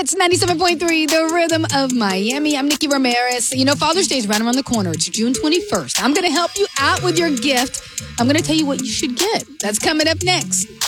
Hits 97.3, the rhythm of Miami. I'm Nikki Ramirez. You know, Father's Day is right around the corner. It's June 21st. I'm going to help you out with your gift. I'm going to tell you what you should get. That's coming up next.